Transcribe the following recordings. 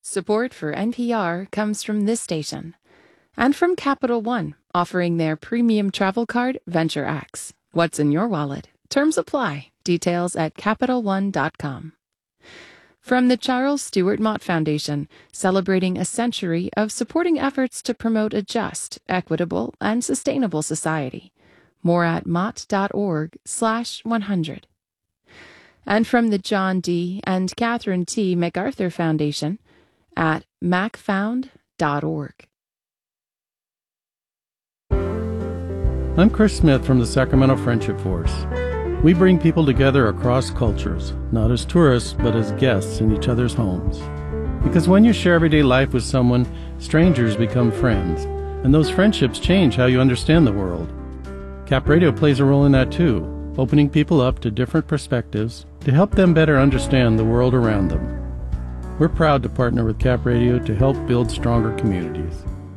Support for NPR comes from this station and from Capital One, offering their premium travel card, Venture X. What's in your wallet? Terms apply. Details at CapitalOne.com. From the Charles Stewart Mott Foundation, celebrating a century of supporting efforts to promote a just, equitable, and sustainable society. More at mott.org/100. And from the John D. and Catherine T. MacArthur Foundation at macfound.org. I'm Chris Smith from the Sacramento Friendship Force. We bring people together across cultures, not as tourists, but as guests in each other's homes. Because when you share everyday life with someone, strangers become friends, and those friendships change how you understand the world. Cap Radio plays a role in that too, opening people up to different perspectives to help them better understand the world around them. We're proud to partner with Cap Radio to help build stronger communities.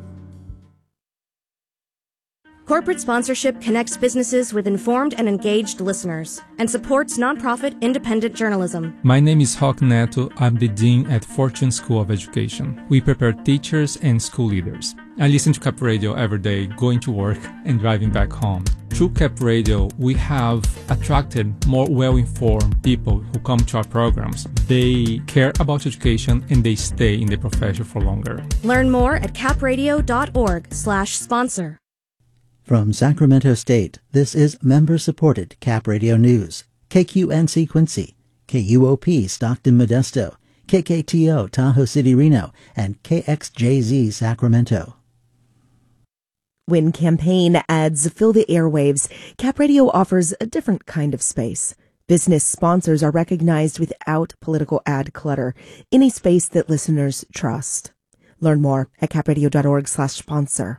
Corporate sponsorship connects businesses with informed and engaged listeners and supports nonprofit independent journalism. My name is Roque Neto. I'm the Dean at Fortune School of Education. We prepare teachers and school leaders. I listen to Cap Radio every day, going to work and driving back home. Through Cap Radio, we have attracted more well-informed people who come to our programs. They care about education and they stay in the profession for longer. Learn more at capradio.org/sponsor. From Sacramento State, this is member-supported Cap Radio News. KQNC Quincy, KUOP Stockton Modesto, KKTO Tahoe City Reno, and KXJZ Sacramento. When campaign ads fill the airwaves, Cap Radio offers a different kind of space. Business sponsors are recognized without political ad clutter, in a space that listeners trust. Learn more at capradio.org/sponsor.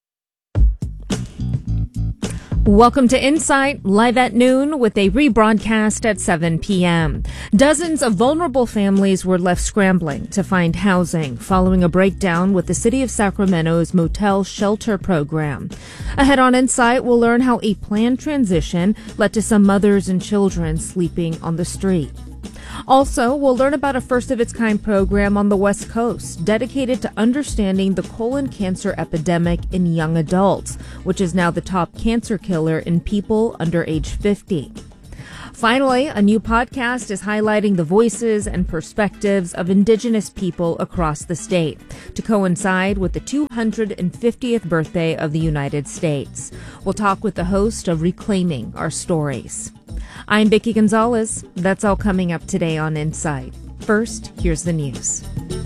Welcome to Insight, live at noon with a rebroadcast at 7 p.m. Dozens of vulnerable families were left scrambling to find housing following a breakdown with the City of Sacramento's motel shelter program. Ahead on Insight, we'll learn how a planned transition led to some mothers and children sleeping on the street. Also, we'll learn about a first-of-its-kind program on the West Coast dedicated to understanding the colon cancer epidemic in young adults, which is now the top cancer killer in people under age 50. Finally, a new podcast is highlighting the voices and perspectives of Indigenous people across the state to coincide with the 250th birthday of the United States. We'll talk with the host of Reclaiming Our Stories. I'm Vicki Gonzalez. That's all coming up today on Insight. First, here's the news.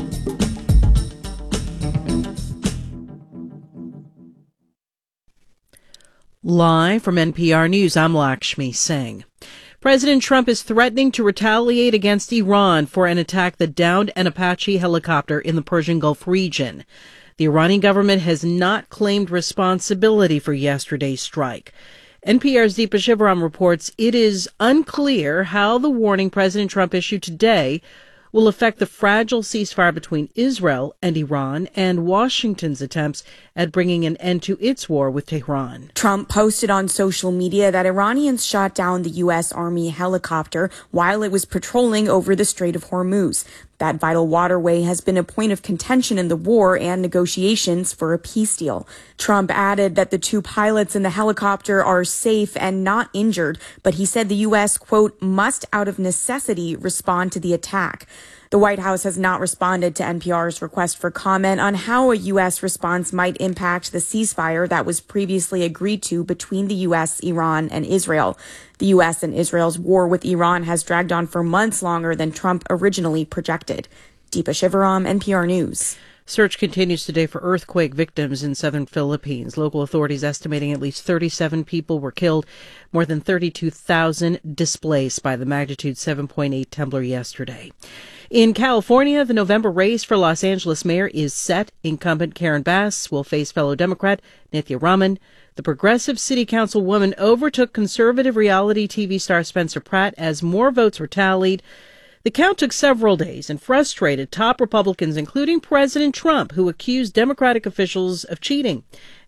Live from NPR News, I'm Lakshmi Singh. President Trump is threatening to retaliate against Iran for an attack that downed an Apache helicopter in the Persian Gulf region. The Iranian government has not claimed responsibility for yesterday's strike. NPR's Deepa Shivaram reports it is unclear how the warning President Trump issued today will affect the fragile ceasefire between Israel and Iran and Washington's attempts at bringing an end to its war with Tehran. Trump posted on social media that Iranians shot down the U.S. Army helicopter while it was patrolling over the Strait of Hormuz. That vital waterway has been a point of contention in the war and negotiations for a peace deal. Trump added that the two pilots in the helicopter are safe and not injured, but he said the U.S., quote, must out of necessity respond to the attack. The White House has not responded to NPR's request for comment on how a U.S. response might impact the ceasefire that was previously agreed to between the U.S., Iran, and Israel. The U.S. and Israel's war with Iran has dragged on for months longer than Trump originally projected. Deepa Shivaram, NPR News. Search continues today for earthquake victims in southern Philippines. Local authorities estimating at least 37 people were killed, more than 32,000 displaced by the magnitude 7.8 tremor yesterday. In California, the November race for Los Angeles mayor is set. Incumbent Karen Bass will face fellow Democrat Nithya Raman. The progressive city councilwoman overtook conservative reality TV star Spencer Pratt as more votes were tallied. The count took several days and frustrated top Republicans, including President Trump, who accused Democratic officials of cheating.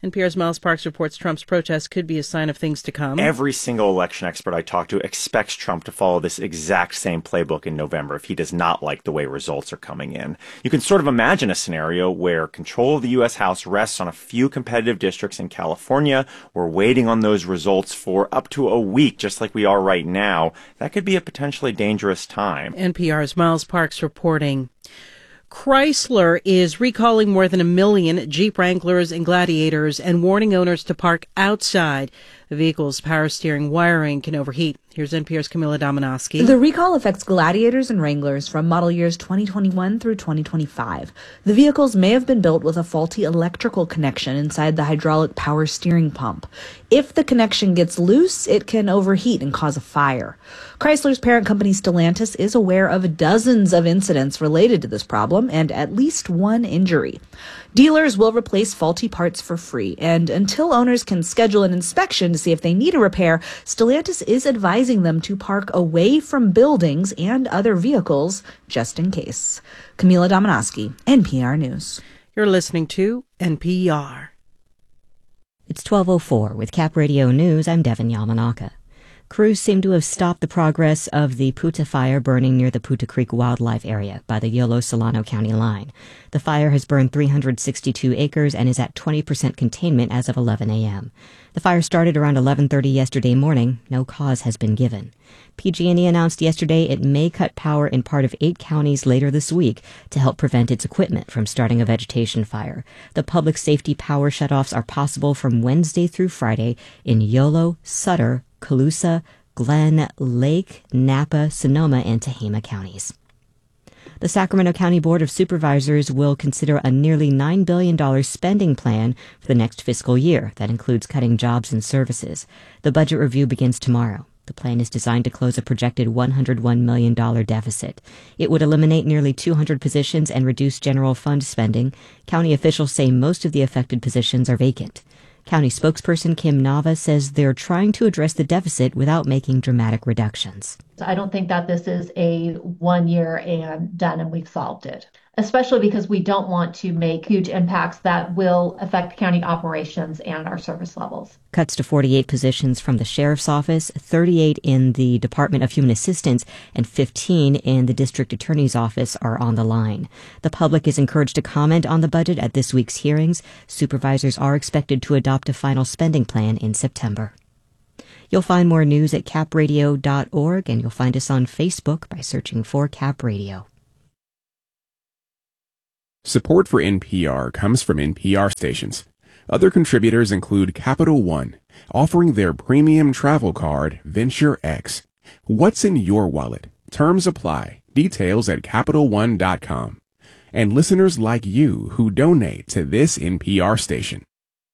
NPR's Miles Parks reports Trump's protest could be a sign of things to come. Every single election expert I talk to expects Trump to follow this exact same playbook in November if he does not like the way results are coming in. You can sort of imagine a scenario where control of the U.S. House rests on a few competitive districts in California. We're waiting on those results for up to a week, just like we are right now. That could be a potentially dangerous time. NPR's Miles Parks reporting. Chrysler is recalling more than 1 million Jeep Wranglers and Gladiators and warning owners to park outside. The vehicle's power steering wiring can overheat. Here's NPR's Camila Domonoske. The recall affects Gladiators and Wranglers from model years 2021 through 2025. The vehicles may have been built with a faulty electrical connection inside the hydraulic power steering pump. If the connection gets loose, it can overheat and cause a fire. Chrysler's parent company Stellantis is aware of dozens of incidents related to this problem and at least one injury. Dealers will replace faulty parts for free, and until owners can schedule an inspection to see if they need a repair, Stellantis is advising them to park away from buildings and other vehicles just in case. Camila Domonoske, NPR News. You're listening to NPR. It's 12:04 with Cap Radio News. I'm Devin Yamanaka. Crews seem to have stopped the progress of the Puta fire burning near the Puta Creek Wildlife Area by the Yolo-Solano County line. The fire has burned 362 acres and is at 20% containment as of 11 a.m. The fire started around 11:30 yesterday morning. No cause has been given. PG&E announced yesterday it may cut power in part of 8 counties later this week to help prevent its equipment from starting a vegetation fire. The public safety power shutoffs are possible from Wednesday through Friday in Yolo, Sutter, Colusa, Glen, Lake, Napa, Sonoma, and Tehama counties. The Sacramento County Board of Supervisors will consider a nearly $9 billion spending plan for the next fiscal year that includes cutting jobs and services. The budget review begins tomorrow. The plan is designed to close a projected $101 million deficit. It would eliminate nearly 200 positions and reduce general fund spending. County officials say most of the affected positions are vacant. County spokesperson Kim Nava says they're trying to address the deficit without making dramatic reductions. I don't think that this is a 1 year and done and we've solved it, especially because we don't want to make huge impacts that will affect county operations and our service levels. Cuts to 48 positions from the Sheriff's Office, 38 in the Department of Human Assistance, and 15 in the District Attorney's Office are on the line. The public is encouraged to comment on the budget at this week's hearings. Supervisors are expected to adopt a final spending plan in September. You'll find more news at capradio.org, and you'll find us on Facebook by searching for Cap Radio. Support for NPR comes from NPR stations. Other contributors include Capital One, offering their premium travel card, Venture X. What's in your wallet? Terms apply. Details at CapitalOne.com. And listeners like you who donate to this NPR station.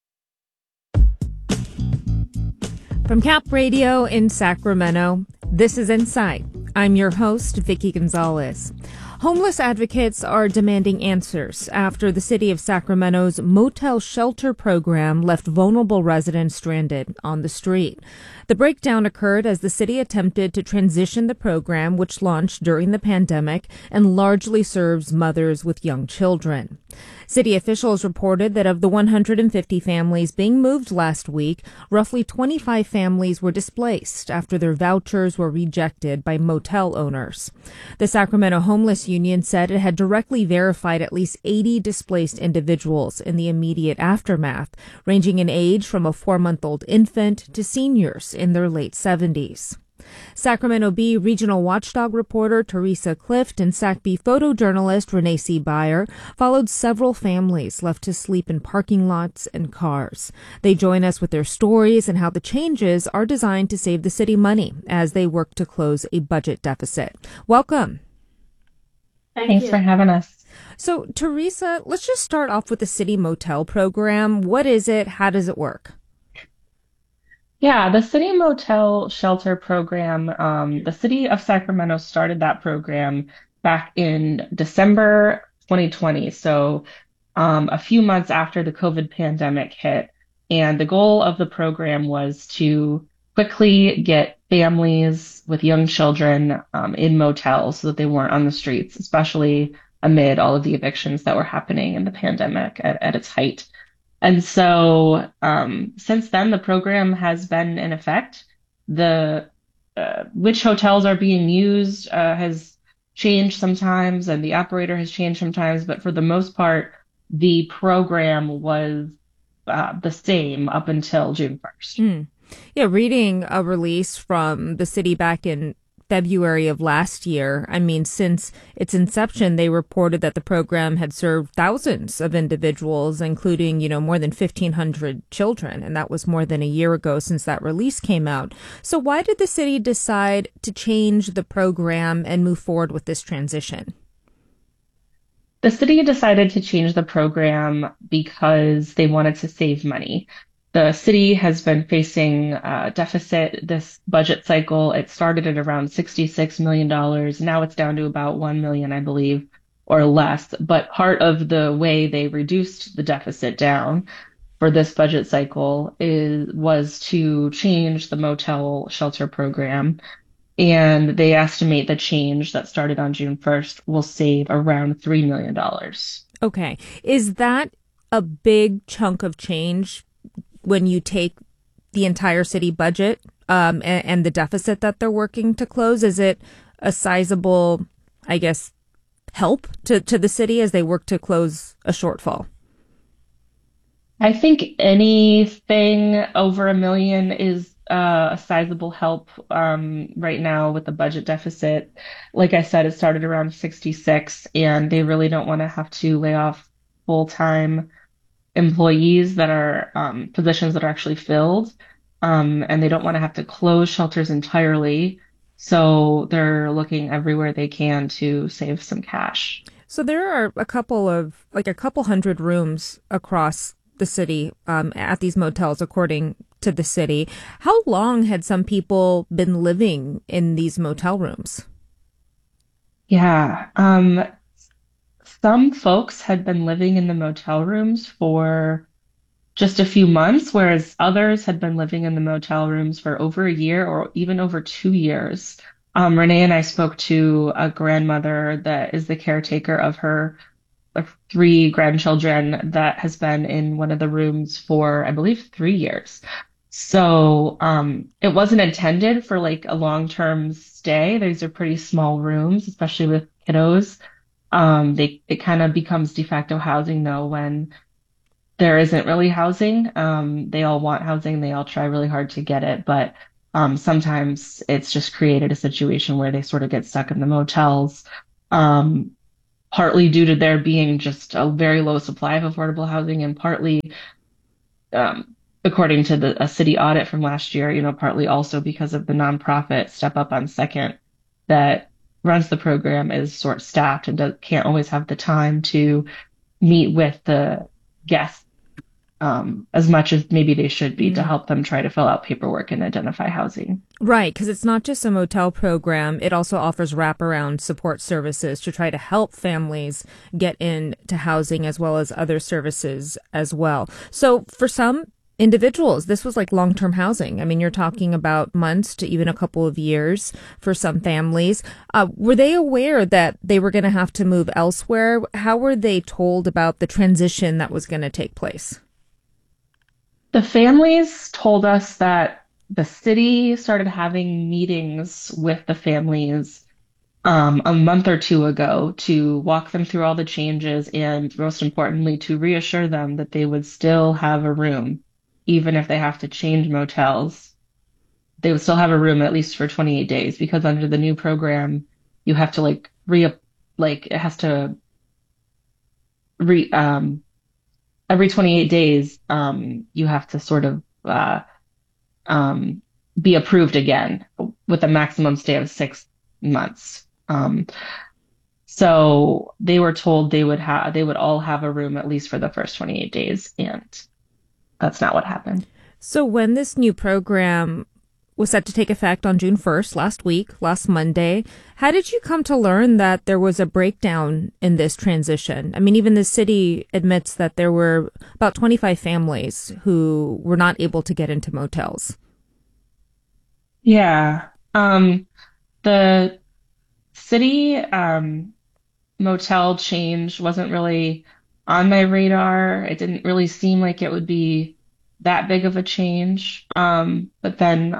From Cap Radio in Sacramento, this is Insight. I'm your host, Vicki Gonzalez. Homeless advocates are demanding answers after the city of Sacramento's motel shelter program left vulnerable residents stranded on the street. The breakdown occurred as the city attempted to transition the program, which launched during the pandemic and largely serves mothers with young children. City officials reported that of the 150 families being moved last week, roughly 25 families were displaced after their vouchers were rejected by motel owners. The Sacramento Homeless Union said it had directly verified at least 80 displaced individuals in the immediate aftermath, ranging in age from a 4-month-old infant to seniors in their late 70s. Sacramento Bee regional watchdog reporter Teresa Clift and Sac Bee photojournalist Renee C. Byer followed several families left to sleep in parking lots and cars. They join us with their stories and how the changes are designed to save the city money as they work to close a budget deficit. Welcome. Thanks for having us. So, Teresa, let's just start off with the city motel program. What is it? How does it work? Yeah, the City Motel Shelter Program, the city of Sacramento started that program back in December 2020, so a few months after the COVID pandemic hit. And the goal of the program was to quickly get families with young children in motels so that they weren't on the streets, especially amid all of the evictions that were happening in the pandemic at its height. And so since then, the program has been in effect. The which hotels are being used has changed sometimes, and the operator has changed sometimes. But for the most part, the program was the same up until June 1st. Yeah, reading a release from the city back in February of last year, I mean, since its inception, they reported that the program had served thousands of individuals, including, more than 1,500 children. And that was more than a year ago since that release came out. So why did the city decide to change the program and move forward with this transition? The city decided to change the program because they wanted to save money. The city has been facing a deficit this budget cycle. It started at around $66 million. Now it's down to about 1 million, I believe, or less. But part of the way they reduced the deficit down for this budget cycle was to change the motel shelter program. And they estimate the change that started on June 1st will save around $3 million. Okay. Is that a big chunk of change when you take the entire city budget and the deficit that they're working to close? Is it a sizable, I guess, help to the city as they work to close a shortfall? I think anything over $1 million is a sizable help right now with the budget deficit. Like I said, it started around 66, and they really don't want to have to lay off full-time employees that are positions that are actually filled, and they don't want to have to close shelters entirely. So they're looking everywhere they can to save some cash. So there are a couple hundred rooms across the city at these motels, according to the city. How long had some people been living in these motel rooms? Yeah. Some folks had been living in the motel rooms for just a few months, whereas others had been living in the motel rooms for over a year or even over 2 years. Renee and I spoke to a grandmother that is the caretaker of her 3 grandchildren that has been in one of the rooms for, I believe, 3 years. So it wasn't intended for like a long-term stay. These are pretty small rooms, especially with kiddos. It kind of becomes de facto housing though when there isn't really housing. They all want housing. They all try really hard to get it, but sometimes it's just created a situation where they sort of get stuck in the motels, partly due to there being just a very low supply of affordable housing, and partly, according to a city audit from last year, partly also because of the nonprofit Step Up on Second that runs the program is short staffed and can't always have the time to meet with the guests as much as maybe they should be to help them try to fill out paperwork and identify housing. Right, because it's not just a motel program. It also offers wraparound support services to try to help families get into housing as well as other services as well. So for some individuals, this was like long-term housing. I mean, you're talking about months to even a couple of years for some families. Were they aware that they were going to have to move elsewhere? How were they told about the transition that was going to take place? The families told us that the city started having meetings with the families a month or 2 ago to walk them through all the changes and, most importantly, to reassure them that they would still have a room. Even if they have to change motels, they would still have a room at least for 28 days, because under the new program, you have to every 28 days, you have to sort of be approved again with a maximum stay of 6 months. So they were told they would all have a room at least for the first 28 days, and that's not what happened. So when this new program was set to take effect on June 1st, last Monday, how did you come to learn that there was a breakdown in this transition? I mean, even the city admits that there were about 25 families who were not able to get into motels. Yeah. The city motel change wasn't really on my radar. It didn't really seem like it would be that big of a change. But then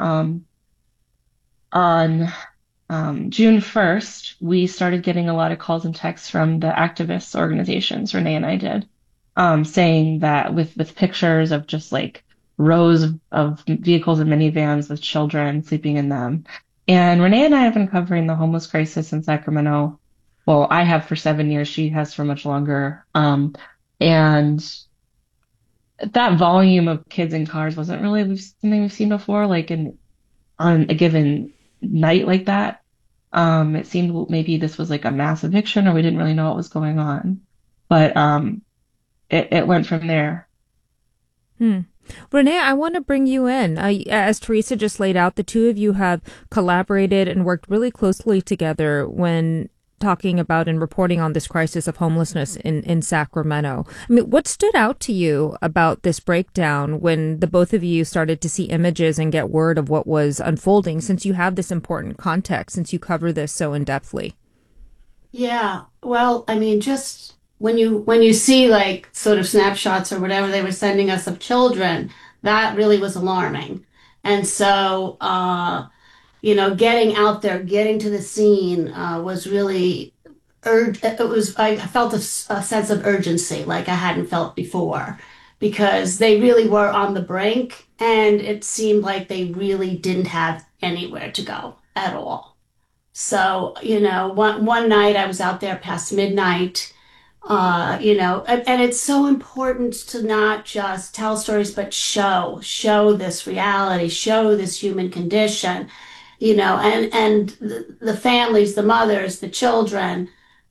on June 1st, we started getting a lot of calls and texts from the activist organizations, Renee and I did, saying that with pictures of just like rows of vehicles and minivans with children sleeping in them. And Renee and I have been covering the homeless crisis in Sacramento. Well, I have for 7 years. She has for much longer. And that volume of kids in cars wasn't really something we've seen before, like on a given night like that. It seemed maybe this was like a mass eviction or we didn't really know what was going on. But it went from there. Renee, I want to bring you in. As Teresa just laid out, the two of you have collaborated and worked really closely together when talking about and reporting on this crisis of homelessness in Sacramento. I mean, what stood out to you about this breakdown when the both of you started to see images and get word of what was unfolding, since you have this important context, since you cover this so in-depthly? Yeah, well, I mean, just when you see like sort of snapshots or whatever they were sending us of children, that really was alarming. And so, getting out there, getting to the scene was really I felt a sense of urgency like I hadn't felt before because they really were on the brink and it seemed like they really didn't have anywhere to go at all. So, one night I was out there past midnight, and it's so important to not just tell stories, but show this reality, show this human condition, and the families, the mothers, the children.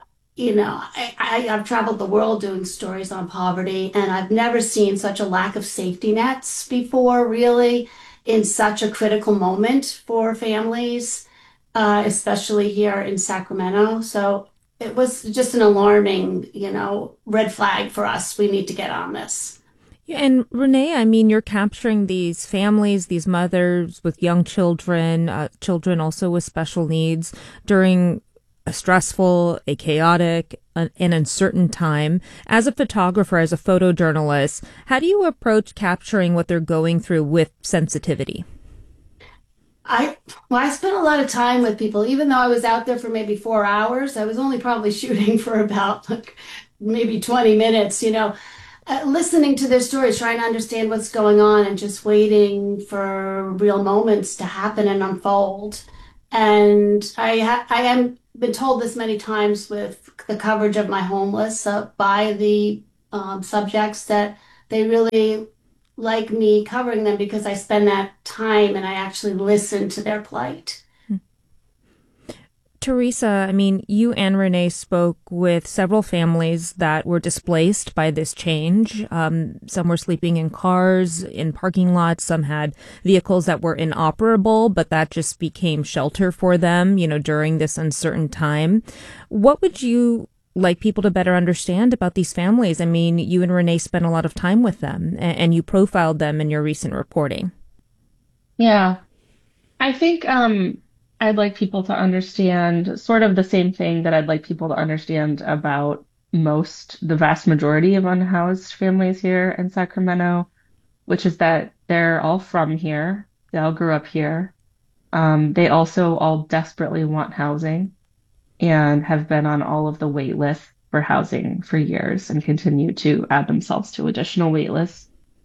I've traveled the world doing stories on poverty, and I've never seen such a lack of safety nets before, really, in such a critical moment for families, especially here in Sacramento. So it was just an alarming, red flag for us. We need to get on this. And Renee, I mean, you're capturing these families, these mothers with young children, children also with special needs during a stressful, a chaotic, an uncertain time. As a photographer, as a photojournalist, how do you approach capturing what they're going through with sensitivity? I spent a lot of time with people, even though I was out there for maybe 4 hours. I was only probably shooting for about maybe 20 minutes, listening to their stories, trying to understand what's going on and just waiting for real moments to happen and unfold. And I am been told this many times with the coverage of my homeless by the subjects that they really like me covering them because I spend that time and I actually listen to their plight. Teresa, I mean, you and Renee spoke with several families that were displaced by this change. Some were sleeping in cars, in parking lots. Some had vehicles that were inoperable, but that just became shelter for them, during this uncertain time. What would you like people to better understand about these families? I mean, you and Renee spent a lot of time with them and you profiled them in your recent reporting. Yeah, I think I'd like people to understand sort of the same thing that I'd like people to understand about the vast majority of unhoused families here in Sacramento, which is that they're all from here. They all grew up here. They also all desperately want housing and have been on all of the wait lists for housing for years and continue to add themselves to additional wait lists.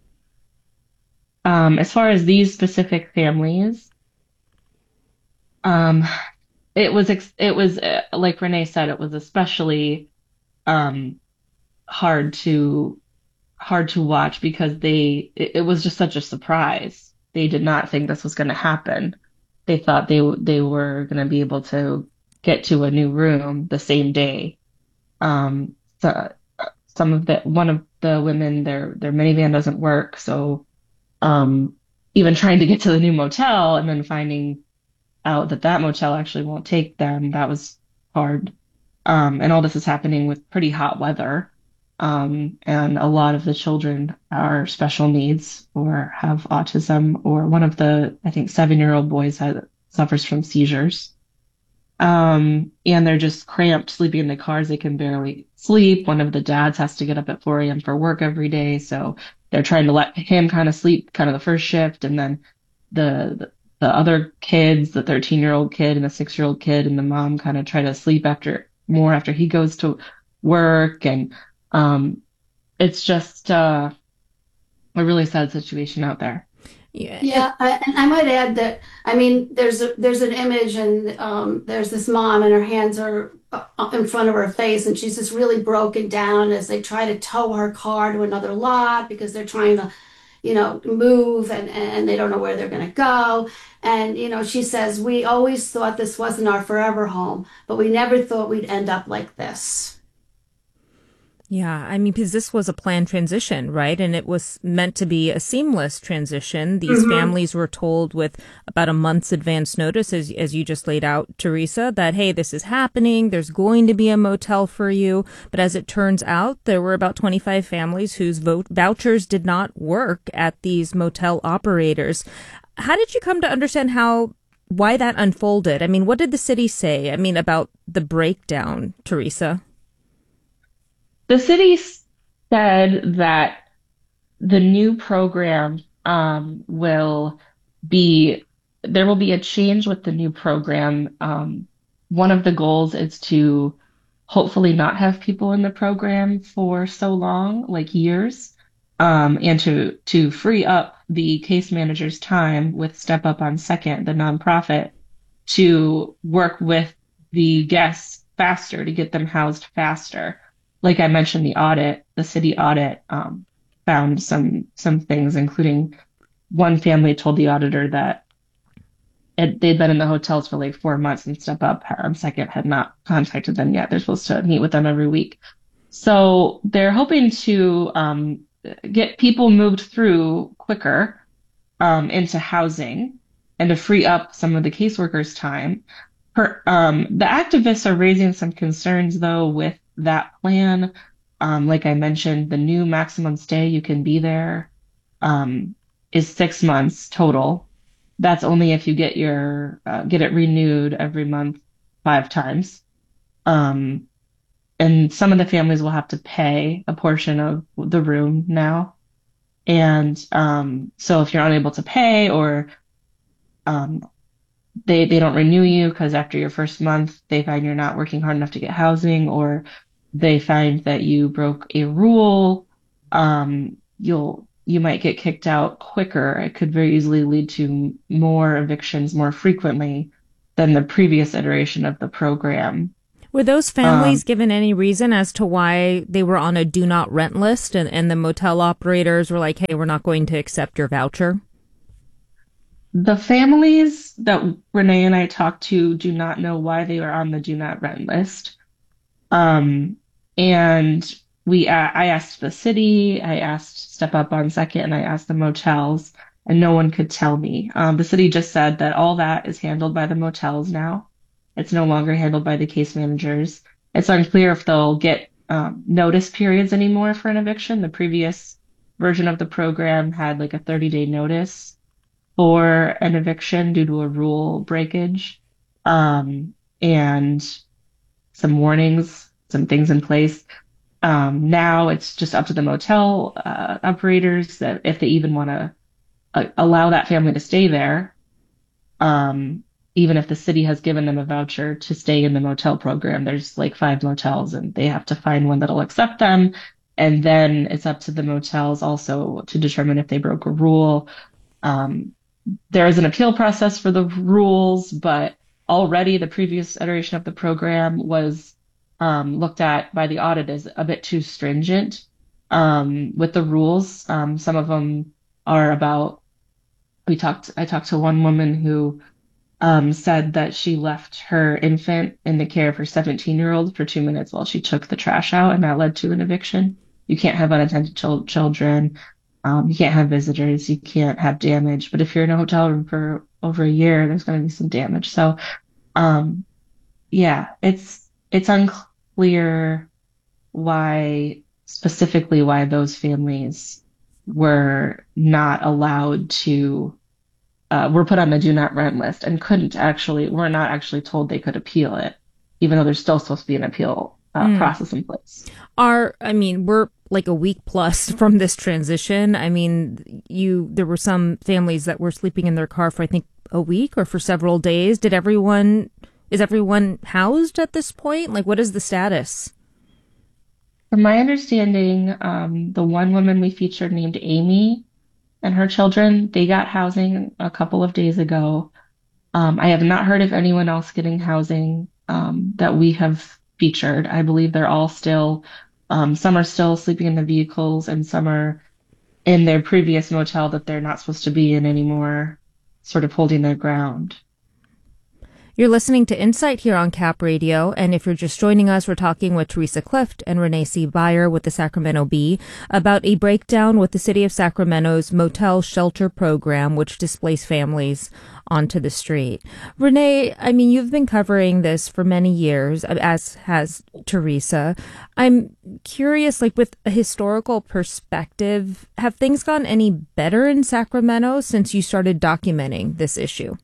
As far as these specific families, it was like Renee said, it was especially hard to watch because it was just such a surprise. They did not think this was going to happen. They thought they were going to be able to get to a new room the same day. So one of the women, their minivan doesn't work, so even trying to get to the new motel and then finding out that motel actually won't take them, that was hard. And all this is happening with pretty hot weather. And a lot of the children are special needs or have autism, or one of the, I think, 7-year-old boys suffers from seizures. And they're just cramped, sleeping in the cars. They can barely sleep. One of the dads has to get up at 4 a.m. for work every day. So they're trying to let him kind of sleep kind of the first shift. And then the other kids, the 13-year-old kid and the 6-year-old kid and the mom kind of try to sleep after he goes to work. And it's just a really sad situation out there. Yeah, and I might add that, I mean, there's an image, and there's this mom, and her hands are in front of her face, and she's just really broken down as they try to tow her car to another lot because they're trying to, move, and they don't know where they're going to go. And, she says, we always thought this wasn't our forever home, but we never thought we'd end up like this. Yeah, I mean, because this was a planned transition, right? And it was meant to be a seamless transition. These families were told with about a month's advance notice, as you just laid out, Teresa, that, hey, this is happening. There's going to be a motel for you. But as it turns out, there were about 25 families whose vouchers did not work at these motel operators. How did you come to understand why that unfolded? I mean, what did the city say? I mean, about the breakdown, Teresa? The city said that the new program there will be a change with the new program. One of the goals is to hopefully not have people in the program for so long, like years, and to free up the case manager's time with Step Up on Second, the nonprofit, to work with the guests faster, to get them housed faster. Like I mentioned, the city audit found some things, including one family told the auditor that they'd been in the hotels for like 4 months, and Step Up on Second had not contacted them yet. They're supposed to meet with them every week. So they're hoping to get people moved through quicker into housing and to free up some of the caseworkers' time. The activists are raising some concerns, though, with that plan. Like I mentioned, the new maximum stay you can be there is 6 months total. That's only if you get it renewed every month 5 times. And some of the families will have to pay a portion of the room now. And so if you're unable to pay, or they don't renew you because after your first month they find you're not working hard enough to get housing, or they find that you broke a rule, you might get kicked out quicker. It could very easily lead to more evictions more frequently than the previous iteration of the program. Were those families given any reason as to why they were on a do not rent list, and the motel operators were like, hey, we're not going to accept your voucher? The families that Renee and I talked to do not know why they were on the do not rent list. And I asked the city, I asked Step Up on Second, and I asked the motels, and no one could tell me. The city just said that all that is handled by the motels now. It's no longer handled by the case managers. It's unclear if they'll get notice periods anymore for an eviction. The previous version of the program had like a 30-day notice for an eviction due to a rule breakage, and some warnings, some things in place. Now it's just up to the motel operators that if they even want to allow that family to stay there, even if the city has given them a voucher to stay in the motel program. There's like 5 motels, and they have to find one that'll accept them. And then it's up to the motels also to determine if they broke a rule. There is an appeal process for the rules, but already the previous iteration of the program was looked at by the audit as a bit too stringent with the rules. Some of them are about, I talked to one woman who said that she left her infant in the care of her 17-year-old for 2 minutes while she took the trash out, and that led to an eviction. You can't have unattended children. You can't have visitors. You can't have damage. But if you're in a hotel room for over a year, there's going to be some damage. So, yeah, it's unclear specifically why those families were not allowed to were put on the do not rent list and were not actually told they could appeal it, even though there's still supposed to be an appeal process in place. We're like a week plus from this transition. I mean, there were some families that were sleeping in their car for, I think, a week or for several days. Is everyone housed at this point? Like, what is the status? From my understanding, the one woman we featured named Amy and her children, they got housing a couple of days ago. I have not heard of anyone else getting housing that we have featured. I believe they're all still, some are still sleeping in the vehicles and some are in their previous motel that they're not supposed to be in anymore, sort of holding their ground. You're listening to Insight here on Cap Radio, and if you're just joining us, we're talking with Teresa Clift and Renee C. Beyer with the Sacramento Bee about a breakdown with the City of Sacramento's motel shelter program, which displaced families onto the street. Renee, you've been covering this for many years, as has Teresa. I'm curious, with a historical perspective, have things gone any better in Sacramento since you started documenting this issue?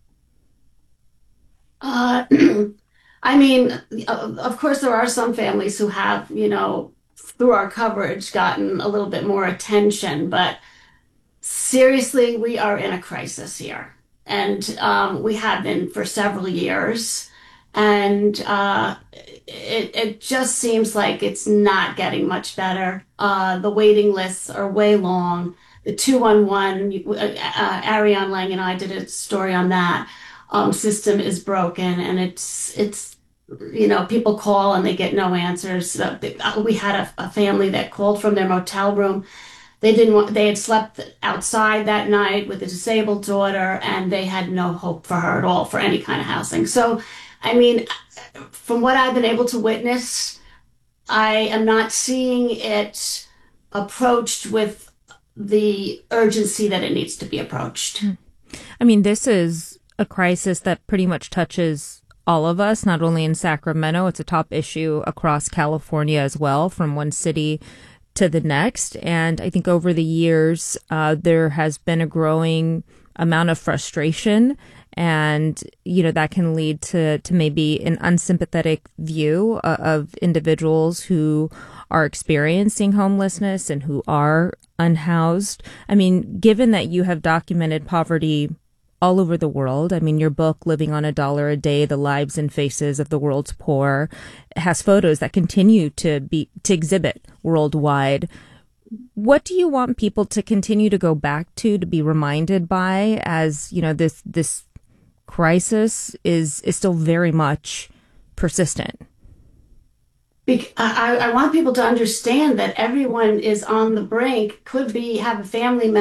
Of course, there are some families who have, through our coverage, gotten a little bit more attention. But seriously, we are in a crisis here. And we have been for several years. And it just seems like it's not getting much better. The waiting lists are way long. The 211, Ariane Lang and I did a story on that. System is broken, and it's people call and they get no answers. We had a family that called from their motel room. They had slept outside that night with a disabled daughter, and they had no hope for her at all for any kind of housing. So, from what I've been able to witness, I am not seeing it approached with the urgency that it needs to be approached. This is a crisis that pretty much touches all of us, not only in Sacramento. It's a top issue across California as well, from one city to the next. And I think over the years, there has been a growing amount of frustration, and, that can lead to maybe an unsympathetic view of individuals who are experiencing homelessness and who are unhoused. Given that you have documented poverty all over the world. Your book, Living on $1 a Day, The Lives and Faces of the World's Poor, has photos that continue to exhibit worldwide. What do you want people to continue to go back to be reminded by, as, this crisis is still very much persistent? I want people to understand that everyone is on the brink, have a family member